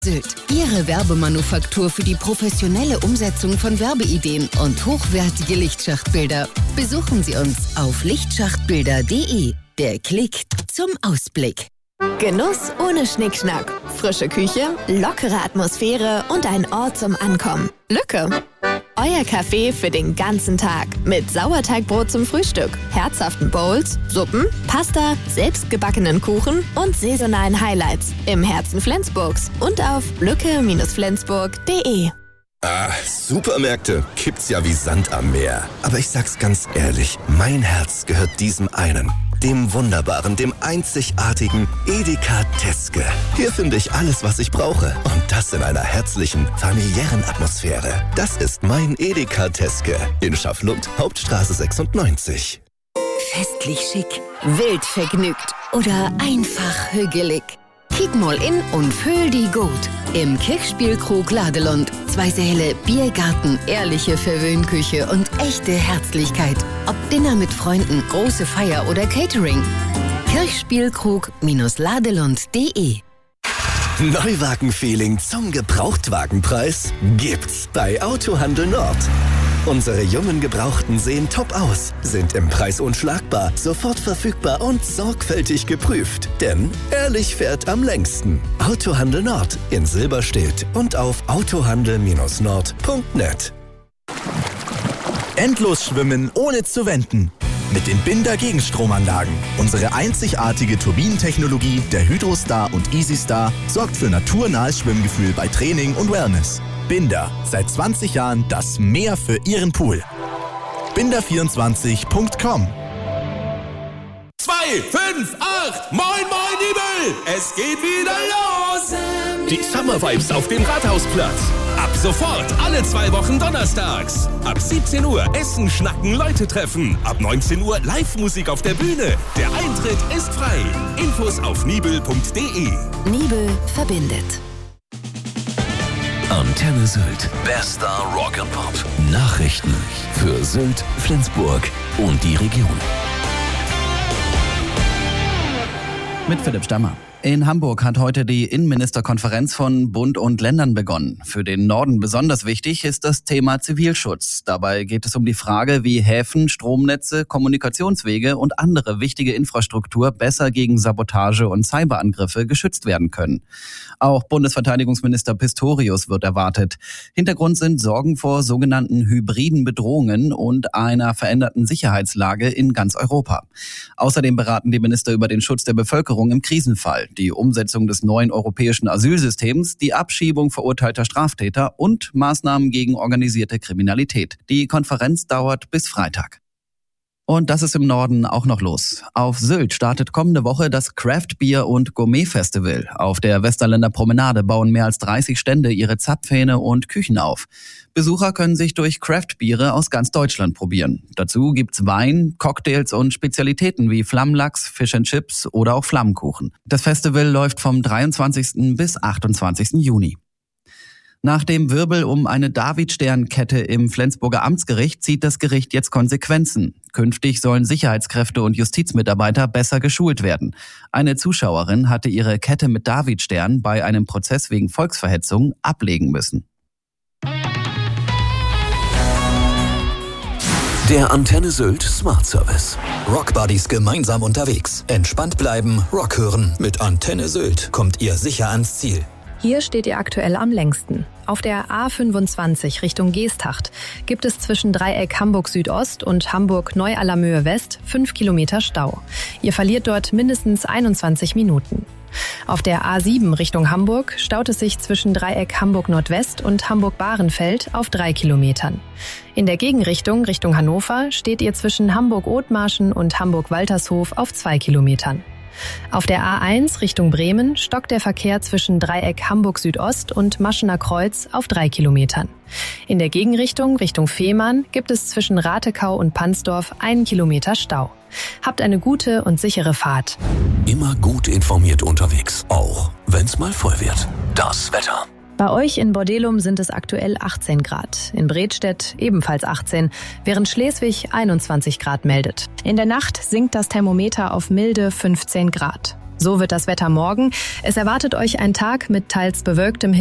Sylt, Ihre Werbemanufaktur für die professionelle Umsetzung von Werbeideen und hochwertige Lichtschachtbilder. Besuchen Sie uns auf lichtschachtbilder.de. Der Klick zum Ausblick. Genuss ohne Schnickschnack. Frische Küche, lockere Atmosphäre und ein Ort zum Ankommen. Lücke. Euer Café für den ganzen Tag. Mit Sauerteigbrot zum Frühstück, herzhaften Bowls, Suppen, Pasta, selbstgebackenen Kuchen und saisonalen Highlights. Im Herzen Flensburgs und auf lücke-flensburg.de. Supermärkte gibt's ja wie Sand am Meer. Aber ich sag's ganz ehrlich, mein Herz gehört diesem einen. Dem wunderbaren, dem einzigartigen Edeka Teske. Hier finde ich alles, was ich brauche. Und das in einer herzlichen, familiären Atmosphäre. Das ist mein Edeka Teske in Schafflund, Hauptstraße 96. Festlich schick, wild vergnügt oder einfach hügelig. Kiek mal in und fühl die gut. Im Kirchspielkrug Ladelund. 2 Säle, Biergarten, ehrliche Verwöhnküche und echte Herzlichkeit. Ob Dinner mit Freunden, große Feier oder Catering. Kirchspielkrug-ladelund.de. Neuwagen-Feeling zum Gebrauchtwagenpreis gibt's bei Autohandel Nord. Unsere jungen Gebrauchten sehen top aus, sind im Preis unschlagbar, sofort verfügbar und sorgfältig geprüft. Denn ehrlich fährt am längsten. Autohandel Nord in Silberstedt und auf autohandel-nord.net. Endlos schwimmen ohne zu wenden. Mit den Binder Gegenstromanlagen. Unsere einzigartige Turbinentechnologie der Hydrostar und EasyStar sorgt für naturnahes Schwimmgefühl bei Training und Wellness. Binder, seit 20 Jahren das Meer für Ihren Pool. Binder24.com. 2, 5, 8, moin moin Nibel, es geht wieder los. Die Summer Vibes auf dem Rathausplatz. Ab sofort alle 2 Wochen donnerstags. Ab 17 Uhr Essen, Schnacken, Leute treffen. Ab 19 Uhr Live-Musik auf der Bühne. Der Eintritt ist frei. Infos auf nibel.de. Nibel verbindet. Antenne Sylt. Bester Rock and Pop. Nachrichten für Sylt, Flensburg und die Region. Mit Philipp Stammer. In Hamburg hat heute die Innenministerkonferenz von Bund und Ländern begonnen. Für den Norden besonders wichtig ist das Thema Zivilschutz. Dabei geht es um die Frage, wie Häfen, Stromnetze, Kommunikationswege und andere wichtige Infrastruktur besser gegen Sabotage und Cyberangriffe geschützt werden können. Auch Bundesverteidigungsminister Pistorius wird erwartet. Hintergrund sind Sorgen vor sogenannten hybriden Bedrohungen und einer veränderten Sicherheitslage in ganz Europa. Außerdem beraten die Minister über den Schutz der Bevölkerung im Krisenfall, die Umsetzung des neuen europäischen Asylsystems, die Abschiebung verurteilter Straftäter und Maßnahmen gegen organisierte Kriminalität. Die Konferenz dauert bis Freitag. Und das ist im Norden auch noch los. Auf Sylt startet kommende Woche das Craft Beer und Gourmet Festival. Auf der Westerländer Promenade bauen mehr als 30 Stände ihre Zapfhähne und Küchen auf. Besucher können sich durch Craft-Biere aus ganz Deutschland probieren. Dazu gibt's Wein, Cocktails und Spezialitäten wie Flammlachs, Fish and Chips oder auch Flammkuchen. Das Festival läuft vom 23. bis 28. Juni. Nach dem Wirbel um eine Davidsternkette im Flensburger Amtsgericht zieht das Gericht jetzt Konsequenzen. Künftig sollen Sicherheitskräfte und Justizmitarbeiter besser geschult werden. Eine Zuschauerin hatte ihre Kette mit Davidstern bei einem Prozess wegen Volksverhetzung ablegen müssen. Der Antenne Sylt Smart Service. Rockbuddies gemeinsam unterwegs. Entspannt bleiben, Rock hören. Mit Antenne Sylt kommt ihr sicher ans Ziel. Hier steht ihr aktuell am längsten. Auf der A25 Richtung Geesthacht gibt es zwischen Dreieck Hamburg Südost und Hamburg Neu-Allermöhe West 5 Kilometer Stau. Ihr verliert dort mindestens 21 Minuten. Auf der A7 Richtung Hamburg staut es sich zwischen Dreieck Hamburg Nordwest und Hamburg Bahrenfeld auf 3 Kilometern. In der Gegenrichtung Richtung Hannover steht ihr zwischen Hamburg Othmarschen und Hamburg Waltershof auf 2 Kilometern. Auf der A1 Richtung Bremen stockt der Verkehr zwischen Dreieck Hamburg Südost und Maschener Kreuz auf 3 Kilometern. In der Gegenrichtung Richtung Fehmarn gibt es zwischen Ratekau und Pansdorf 1 Kilometer Stau. Habt eine gute und sichere Fahrt. Immer gut informiert unterwegs, auch wenn's mal voll wird. Das Wetter. Bei euch in Bordelum sind es aktuell 18 Grad, in Bredstedt ebenfalls 18, während Schleswig 21 Grad meldet. In der Nacht sinkt das Thermometer auf milde 15 Grad. So wird das Wetter morgen. Es erwartet euch ein Tag mit teils bewölktem Himmel.